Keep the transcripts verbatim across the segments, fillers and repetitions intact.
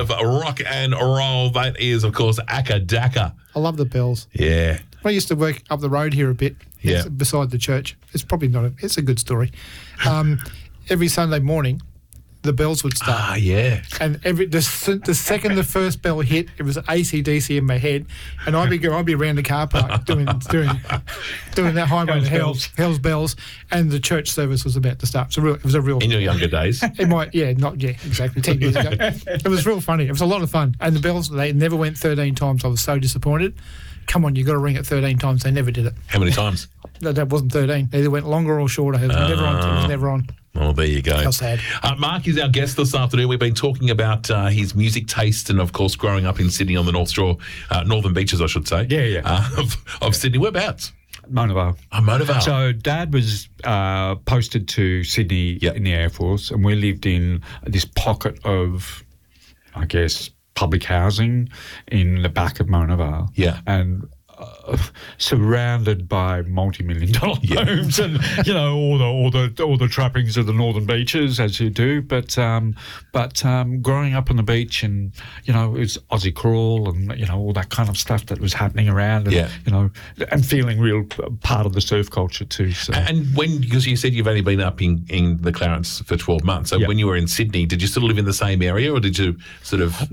of rock and roll. That is, of course, Acca Dacca. I love the bells. Yeah. I used to work up the road here a bit, Yeah. beside the church. It's probably not a, it's a good story. Um, every Sunday morning, the bells would start. Ah, yeah. And every the, s- the second the first bell hit, it was A C D C in my head, and I'd be go, I'd be around the car park doing doing doing that highway to Hell's, Hell's Bells, and the church service was about to start. It was a real, it was a real In your younger days. It might, yeah, not yeah, exactly ten years ago. It was real funny. It was a lot of fun, and the bells they never went thirteen times. I was so disappointed. Come on, you got to ring it thirteen times. They never did it. How many times? No, that wasn't thirteen. They either went longer or shorter. It was never on. It was never on. Oh, there you go. How sad. Uh, Mark is our guest this afternoon. We've been talking about uh, his music taste and, of course, growing up in Sydney on the North Shore, uh, Northern Beaches, I should say. Yeah, yeah. Uh, of, of Sydney. Whereabouts? Mona Vale. Oh, Mona Vale. So Dad was uh, posted to Sydney Yep. in the Air Force, and we lived in this pocket of, I guess, public housing in the back of Mona Vale. Yeah. And uh, surrounded by multi-million dollar Yeah. homes, and you know all the all the all the trappings of the Northern Beaches as you do. But um, but um, growing up on the beach, and you know it was Aussie crawl, and you know all that kind of stuff that was happening around, and Yeah. you know, and feeling real part of the surf culture too. So. And when, because you said you've only been up in, in the Clarence for twelve months, so Yep. when you were in Sydney, did you still live in the same area, or did you sort of...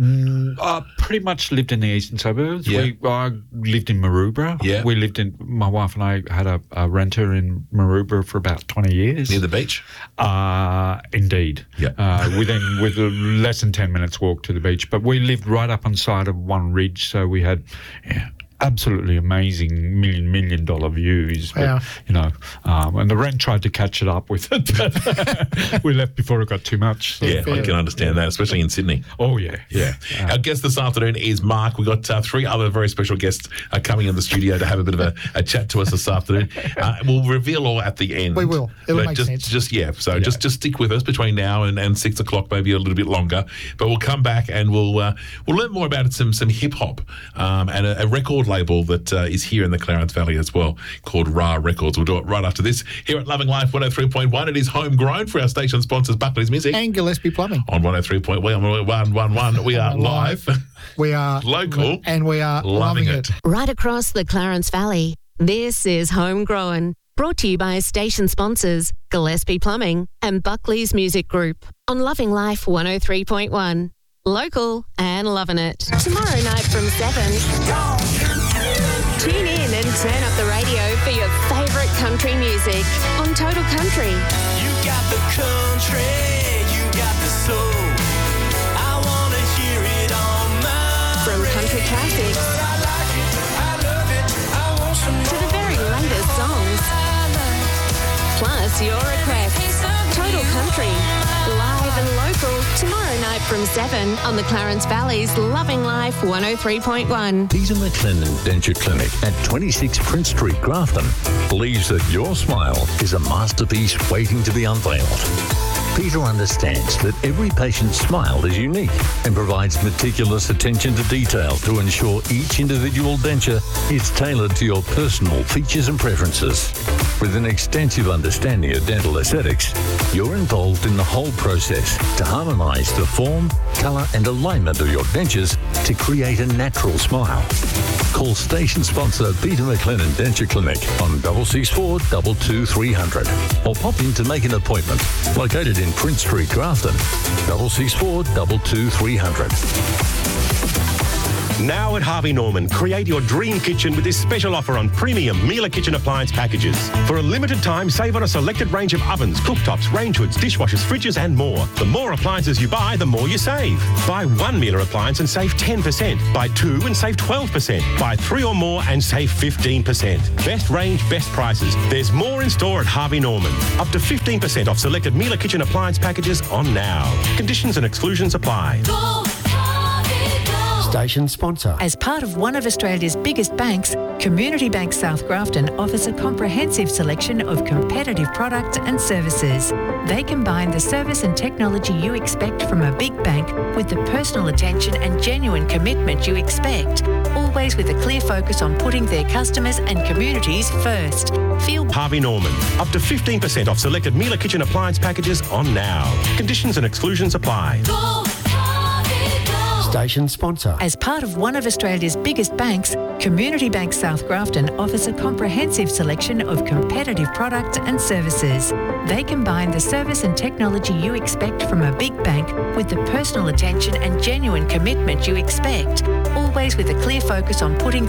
I pretty much lived in the eastern suburbs. Yeah. We, I lived in Maroubra. Yeah. We lived in, my wife and I had a, a renter in Maroubra for about twenty years. near the beach? Uh, indeed. Yeah. Uh, within, with a less than ten minutes walk to the beach. But we lived right up on side of one ridge, so we had, yeah, absolutely amazing million, million dollar views. But, Wow. you know, um, and the rent tried to catch it up with it, but we left before it got too much. So. Yeah, I can understand that, especially in Sydney. Oh, yeah, yeah. Our guest this afternoon is Mark. We've got uh, three other very special guests uh, coming in the studio to have a bit of a, a chat to us this afternoon. Uh, we'll reveal all at the end. We will. It'll But make just, sense. Just, yeah, so just, just stick with us between now and, and six o'clock, maybe a little bit longer. But we'll come back and we'll uh, we'll learn more about some, some hip-hop um, and a, a record label that uh, is here in the Clarence Valley as well, called Ra Records. We'll do it right after this. Here at Loving Life one oh three point one, it is homegrown for our station sponsors, Buckley's Music. And Gillespie Plumbing. On one oh three point one, one one one, we are live. We are Local. and we are Loving loving, it. it. Right across the Clarence Valley, this is Homegrown, brought to you by station sponsors Gillespie Plumbing and Buckley's Music Group on Loving Life one oh three point one. Local and loving it. Tomorrow night from seven. Tune in and turn up the radio for your favourite country music on Total Country. You got the country, you got the soul. I want to hear it on my From country classics But I like it, I love it, I want some to the very latest songs. Plus your requests. Total Country. Live and local. Tomorrow night from seven on the Clarence Valley's Loving Life one oh three point one. Peter McLennan Denture Clinic at twenty-six Prince Street, Grafton, believes that your smile is a masterpiece waiting to be unveiled. Peter understands that every patient's smile is unique and provides meticulous attention to detail to ensure each individual denture is tailored to your personal features and preferences. With an extensive understanding of dental aesthetics, you're involved in the whole process to harmonise the form, colour and alignment of your dentures to create a natural smile. Call station sponsor Peter McLennan Denture Clinic on double six four two two three hundred or pop in to make an appointment. Located in Prince Street, Grafton, double six four two two three hundred. Now at Harvey Norman, create your dream kitchen with this special offer on premium Miele kitchen appliance packages. For a limited time, save on a selected range of ovens, cooktops, range hoods, dishwashers, fridges and more. The more appliances you buy, the more you save. Buy one Miele appliance and save ten percent. Buy two and save twelve percent. Buy three or more and save fifteen percent. Best range, best prices. There's more in store at Harvey Norman. Up to fifteen percent off selected Miele kitchen appliance packages on now. Conditions and exclusions apply. Station sponsor. As part of one of Australia's biggest banks, Community Bank South Grafton offers a comprehensive selection of competitive products and services. They combine the service and technology you expect from a big bank with the personal attention and genuine commitment you expect, always with a clear focus on putting their customers and communities first. Feel Harvey Norman. Up to fifteen percent off selected Miele kitchen appliance packages on now. Conditions and exclusions apply. Station sponsor. As part of one of Australia's biggest banks, Community Bank South Grafton offers a comprehensive selection of competitive products and services. They combine the service and technology you expect from a big bank with the personal attention and genuine commitment you expect, always with a clear focus on putting